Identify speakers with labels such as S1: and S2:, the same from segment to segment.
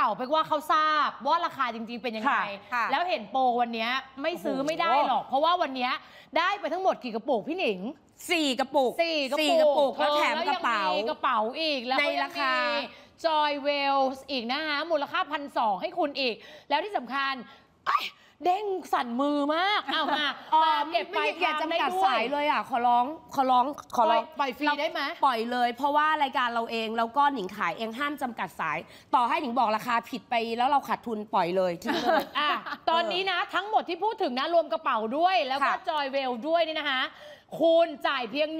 S1: าไปว่าเขาทราบว่าราคาจริงๆเป็นยังไงแล้วเห็นโปรวันนี้ไม่ซื้อไม่ได้หรอกเพราะว่าวันนี้ได้ไปทั้งหมดกี่กระปุกพี่หนิง
S2: 4 กระปุกแล้วแถมกระเป๋า
S1: อีกแล้ว
S2: ในราคา
S1: Joy Wells อีกนะคะมูลค่า1,200ให้คุณอีกแล้วที่สำคัญเด้งสั่นมือมากเอามาเก็บไป
S2: อย่าจำกัดสายเลยอ่ะขอร้อง
S1: ปล่อยฟรีได้ไหม
S2: ปล่อยเลยเพราะว่ารายการเราเองแล้วก็หนิงขายเองห้ามจำกัดสายต่อให้หนิงบอกราคาผิดไปแล้วเราขาดทุนปล่อยเลยทิ้งเลย
S1: ตอนนี้นะทั้งหมดที่พูดถึงนะรวมกระเป๋าด้วยแล้วก็ Joy Well ด้วยนี่นะคะคุณจ่ายเพียง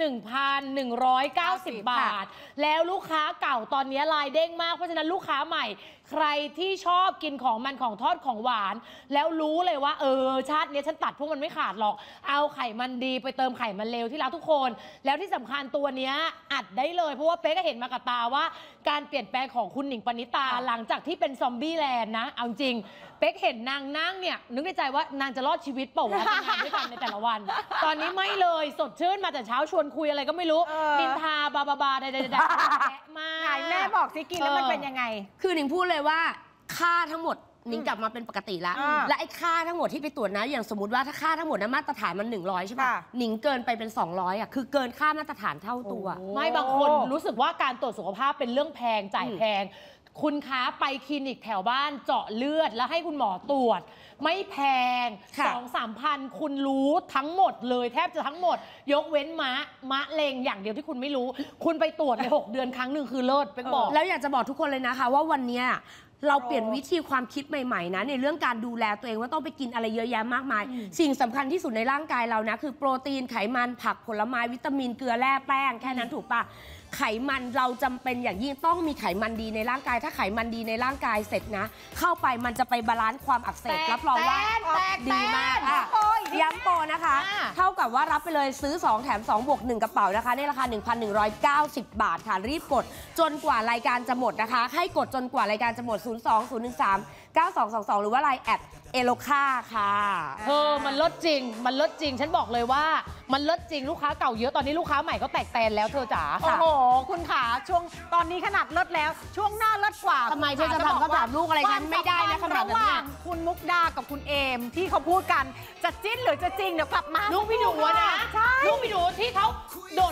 S1: 1,190 บาทแล้วลูกค้าเก่าตอนนี้ลายเด้งมากเพราะฉะนั้นลูกค้าใหม่ใครที่ชอบกินของมันของทอดของหวานแล้วรู้เลยว่าชาตินี้ฉันตัดพวกมันไม่ขาดหรอกเอาไขมันดีไปเติมไขมันเลวที่รักทุกคนแล้วที่สำคัญตัวนี้อัดได้เลยเพราะว่าเป๊กก็เห็นมากับตาว่าการเปลี่ยนแปลงของคุณหนิงปณิตาหลังจากที่เป็นซอมบี้แลนด์นะเอาจริงเป๊กเห็นนางนั่งเนี่ยนึกในใจว่านางจะรอดชีวิตเปล่าวะทำงานด้วยกันในแต่ละวันตอนนี้ไม่เลยสดชื่นมาแต่เช้าชวนคุยอะไรก็ไม่รู้ดินทาบาใดๆมา
S3: ไหนแม่บอกสิกินแล้วมันเป็นยังไง
S2: คือหนิงพูดเลยว่าค่าทั้งหมดหนิงกลับมาเป็นปกติแล้วและไอ้ค่าทั้งหมดที่ไปตรวจนะอย่างสมมติว่าถ้าค่าทั้งหมดนะมาตรฐานมัน100ใช่ป่ะหนิงเกินไปเป็น200อ่ะคือเกินค่ามาตรฐานเท่าตัว
S1: ไม่บางคนรู้สึกว่าการตรวจสุขภาพเป็นเรื่องแพงจ่ายแพงคุณคะไปคลินิกแถวบ้านเจาะเลือดแล้วให้คุณหมอตรวจไม่แพง 2-3 พันคุณรู้ทั้งหมดเลยแทบจะทั้งหมดยกเว้นมะเร็งอย่างเดียวที่คุณไม่รู้คุณไปตรวจเลย6 เดือนครั้งหนึ่งคือเลิศเป็นบอก
S2: แล้วอยากจะบอกทุกคนเลยนะคะว่าวันนี้เราเปลี่ยนวิธีความคิดใหม่ๆนะในเรื่องการดูแลตัวเองว่าต้องไปกินอะไรเยอะแยะมากมายสิ่งสำคัญที่สุดในร่างกายเรานะคือโปรตีนไขมันผักผลไม้วิตามินเกลือแร่แป้งแค่นั้นถูกปะไขมันเราจำเป็นอย่างยิ่งต้องมีไขมันดีในร่างกายถ้าไขมันดีในร่างกายเสร็จนะเข้าไปมันจะไปบาลานซ์ความอักเสบรับรองว่าดีมากย้ำโปรนะคะเท่ากับว่ารับไปเลยซื้อ2แถม2บวก1กระเป๋านะคะในราคา 1,190 บาทค่ะรีบกดจนกว่ารายการจะหมดนะคะให้กดจนกว่ารายการจะหมด 02-013-9222 หรือว่าไลน์แอดเอโลคาค่ะ
S1: มันลดจริงฉันบอกเลยว่ามันลดจริงลูกค้าเก่าเยอะตอนนี้ลูกค้าใหม่ก็แตกแตนแล้วเธอจ๋า
S3: โอ้โหคุณขาช่วงตอนนี้ขนาดลดแล้วช่วงหน้าลดกว่า
S2: ทำไมเธอจะทำคำถามลูกอะไรกันไม่ได้นะคำถาม
S3: ระหว่างคุณมุกดากับคุณเอมที่เขาพูดกันจะจิ้นหรือจะจริงเดี๋ยวกลับมา
S1: ลูกพี่หนูนะใช่ลูกพี่หนูที่เขาโดด